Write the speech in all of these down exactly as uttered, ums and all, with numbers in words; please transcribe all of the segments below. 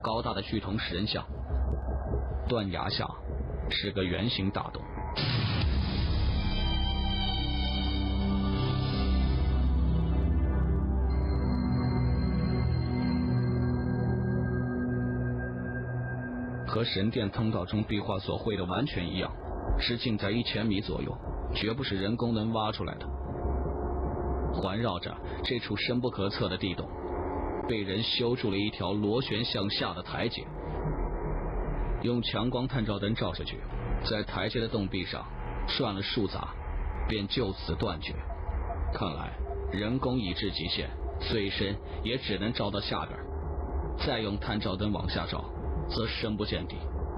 高大的巨铜石人像，断崖下是个圆形大洞。和神殿通道中壁画所绘的完全一样，直径在一千米左右，绝不是人工能挖出来的。环绕着这处深不可测的地洞，被人修筑了一条螺旋向下的台阶。用强光探照灯照下去，在台阶的洞壁上转了数匝，便就此断绝。看来人工已至极限，最深也只能照到下边，再用探照灯往下照，则深不见底。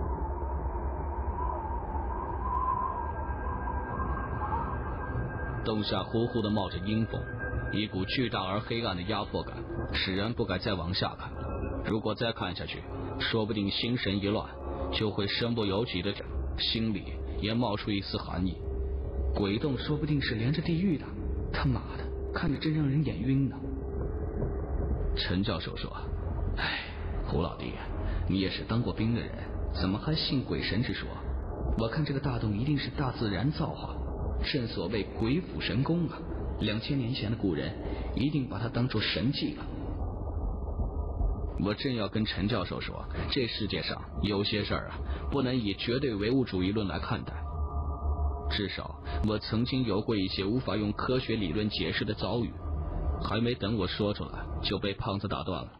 洞下呼呼地冒着阴风，一股巨大而黑暗的压迫感使人不敢再往下看。如果再看下去，说不定心神一乱，就会身不由己的着，心里也冒出一丝寒意。 鬼洞说不定是连着地狱的，他妈的，看着真让人眼晕呢。 陈教授说：哎，胡老弟，你也是当过兵的人，怎么还信鬼神之说？ 我看这个大洞一定是大自然造化，正所谓鬼斧神工啊，两千年前的古人一定把它当作神迹了。 我正要跟陈教授说，这世界上有些事儿啊，不能以绝对唯物主义论来看待。至少我曾经有过一些无法用科学理论解释的遭遇，还没等我说出来，就被胖子打断了。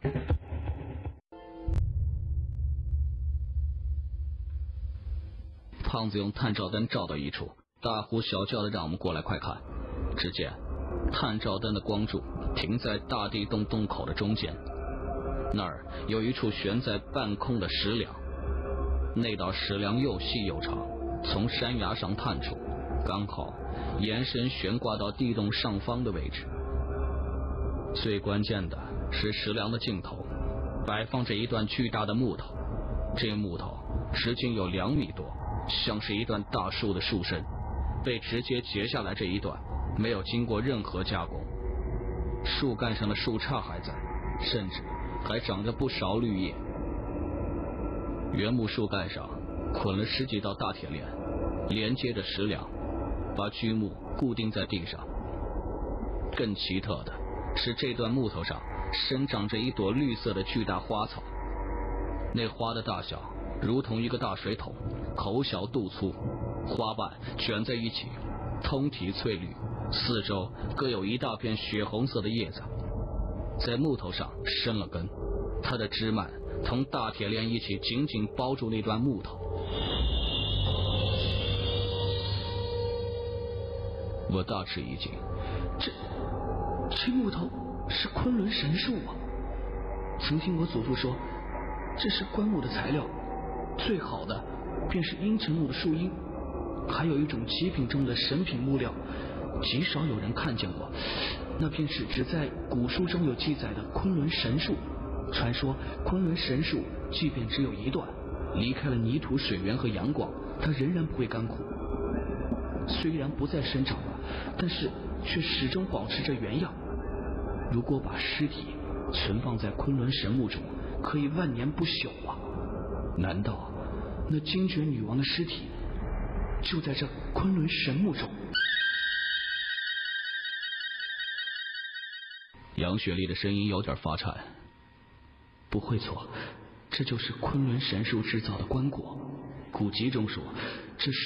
胖子用探照灯照到一处，大呼小叫的让我们过来快看。只见探照灯的光柱停在大地洞洞口的中间，那儿有一处悬在半空的石梁，那道石梁又细又长，从山崖上探出，刚好延伸悬挂到地洞上方的位置。最关键的是石梁的尽头摆放着一段巨大的木头，这木头直径有两米多，像是一段大树的树身，被直接截下来这一段没有经过任何加工，树干上的树杈还在，甚至还长着不少绿叶。原木树干上捆了十几道大铁链，连接着石梁，把巨木固定在地上。更奇特的是，这段木头上生长着一朵绿色的巨大花草，那花的大小如同一个大水桶，口小肚粗，花瓣卷在一起，通体翠绿，四周各有一大片血红色的叶子，在木头上生了根，它的枝蔓同大铁链一起紧紧包住那段木头。我大吃一惊， 这这木头是昆仑神树啊！曾听我祖父说，这是棺木的材料，最好的便是阴沉木的树荫，还有一种极品中的神品木料，极少有人看见过，那便是只在古书中有记载的昆仑神树。传说昆仑神树即便只有一段，离开了泥土、水源和阳光，它仍然不会干枯。虽然不再生长了，但是却始终保持着原样。如果把尸体存放在昆仑神木中，可以万年不朽啊！难道那精绝女王的尸体就在这昆仑神木中？ 杨雪莉的声音有点发颤。 不会错，这就是昆仑神树制造的棺椁。古籍中说，这是